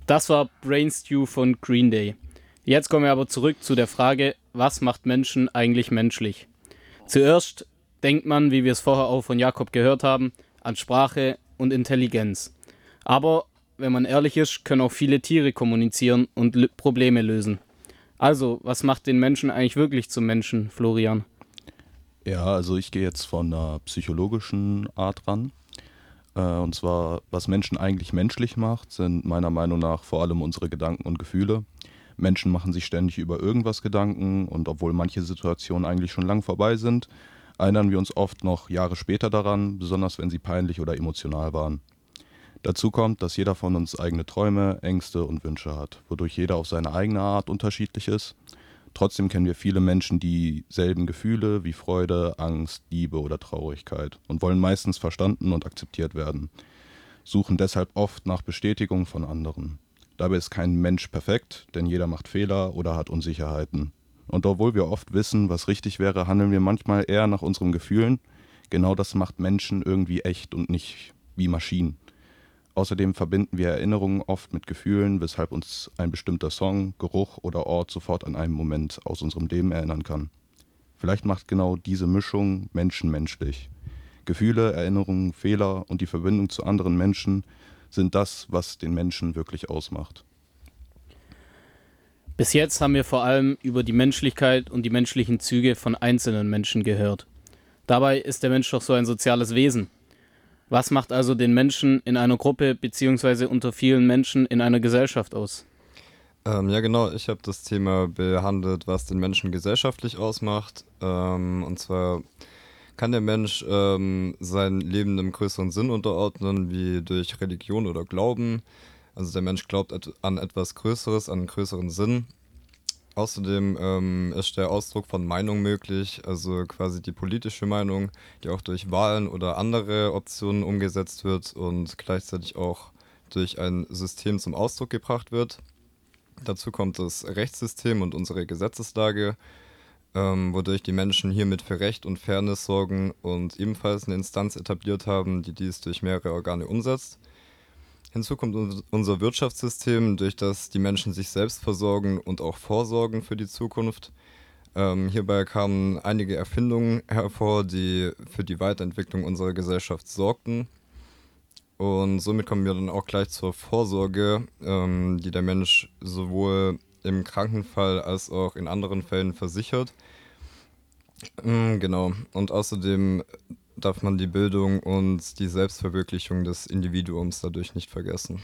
Das war Brain Stew von Green Day. Jetzt kommen wir aber zurück zu der Frage, was macht Menschen eigentlich menschlich? Zuerst denkt man, wie wir es vorher auch von Jakob gehört haben, an Sprache und Intelligenz. Aber wenn man ehrlich ist, können auch viele Tiere kommunizieren und Probleme lösen. Also, was macht den Menschen eigentlich wirklich zum Menschen, Florian? Ja, also ich gehe jetzt von einer psychologischen Art ran. Und zwar, was Menschen eigentlich menschlich macht, sind meiner Meinung nach vor allem unsere Gedanken und Gefühle. Menschen machen sich ständig über irgendwas Gedanken und obwohl manche Situationen eigentlich schon lang vorbei sind, erinnern wir uns oft noch Jahre später daran, besonders wenn sie peinlich oder emotional waren. Dazu kommt, dass jeder von uns eigene Träume, Ängste und Wünsche hat, wodurch jeder auf seine eigene Art unterschiedlich ist. Trotzdem kennen wir viele Menschen dieselben Gefühle wie Freude, Angst, Liebe oder Traurigkeit und wollen meistens verstanden und akzeptiert werden, suchen deshalb oft nach Bestätigung von anderen. Dabei ist kein Mensch perfekt, denn jeder macht Fehler oder hat Unsicherheiten. Und obwohl wir oft wissen, was richtig wäre, handeln wir manchmal eher nach unseren Gefühlen. Genau das macht Menschen irgendwie echt und nicht wie Maschinen. Außerdem verbinden wir Erinnerungen oft mit Gefühlen, weshalb uns ein bestimmter Song, Geruch oder Ort sofort an einen Moment aus unserem Leben erinnern kann. Vielleicht macht genau diese Mischung Menschen menschlich. Gefühle, Erinnerungen, Fehler und die Verbindung zu anderen Menschen sind das, was den Menschen wirklich ausmacht. Bis jetzt haben wir vor allem über die Menschlichkeit und die menschlichen Züge von einzelnen Menschen gehört. Dabei ist der Mensch doch so ein soziales Wesen. Was macht also den Menschen in einer Gruppe bzw. unter vielen Menschen in einer Gesellschaft aus? Ja, genau. Ich habe das Thema behandelt, was den Menschen gesellschaftlich ausmacht. Und zwar kann der Mensch sein Leben einem größeren Sinn unterordnen, wie durch Religion oder Glauben. Also der Mensch glaubt an etwas Größeres, an einen größeren Sinn. Außerdem ist der Ausdruck von Meinung möglich, also quasi die politische Meinung, die auch durch Wahlen oder andere Optionen umgesetzt wird und gleichzeitig auch durch ein System zum Ausdruck gebracht wird. Dazu kommt das Rechtssystem und unsere Gesetzeslage, wodurch die Menschen hiermit für Recht und Fairness sorgen und ebenfalls eine Instanz etabliert haben, die dies durch mehrere Organe umsetzt. Hinzu kommt unser Wirtschaftssystem, durch das die Menschen sich selbst versorgen und auch vorsorgen für die Zukunft. Hierbei kamen einige Erfindungen hervor, die für die Weiterentwicklung unserer Gesellschaft sorgten. Und somit kommen wir dann auch gleich zur Vorsorge, die der Mensch sowohl im Krankenfall als auch in anderen Fällen versichert. Genau. Und außerdem darf man die Bildung und die Selbstverwirklichung des Individuums dadurch nicht vergessen.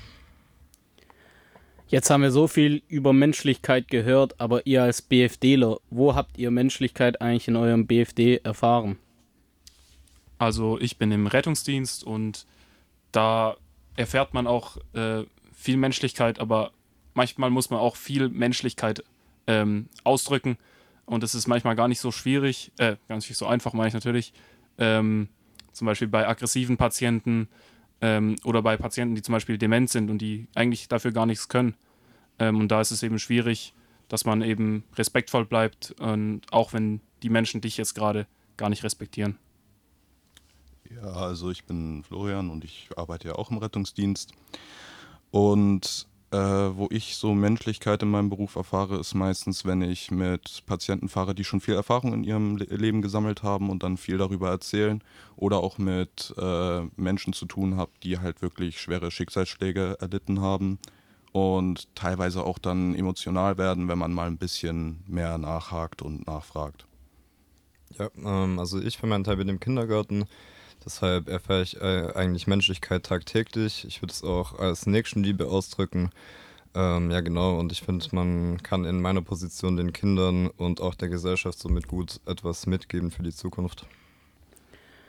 Jetzt haben wir so viel über Menschlichkeit gehört, aber ihr als BFDler, wo habt ihr Menschlichkeit eigentlich in eurem BFD erfahren? Also ich bin im Rettungsdienst und da erfährt man auch viel Menschlichkeit, aber manchmal muss man auch viel Menschlichkeit ausdrücken und es ist manchmal gar nicht so schwierig, gar nicht so einfach, meine ich natürlich. Zum Beispiel bei aggressiven Patienten oder bei Patienten, die zum Beispiel dement sind und die eigentlich dafür gar nichts können. Und da ist es eben schwierig, dass man eben respektvoll bleibt, und auch wenn die Menschen dich jetzt gerade gar nicht respektieren. Ja, also ich bin Florian und ich arbeite ja auch im Rettungsdienst. Und wo ich so Menschlichkeit in meinem Beruf erfahre, ist meistens, wenn ich mit Patienten fahre, die schon viel Erfahrung in ihrem Leben gesammelt haben und dann viel darüber erzählen. Oder auch mit Menschen zu tun habe, die halt wirklich schwere Schicksalsschläge erlitten haben. Und teilweise auch dann emotional werden, wenn man mal ein bisschen mehr nachhakt und nachfragt. Ja, also ich für meinen Teil bin im Kindergarten, deshalb erfahre ich eigentlich Menschlichkeit tagtäglich. Ich würde es auch als Nächstenliebe ausdrücken. Ja, genau, und ich finde, man kann in meiner Position den Kindern und auch der Gesellschaft somit gut etwas mitgeben für die Zukunft.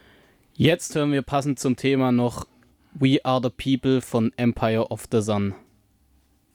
Jetzt hören wir passend zum Thema noch We Are the People von Empire of the Sun.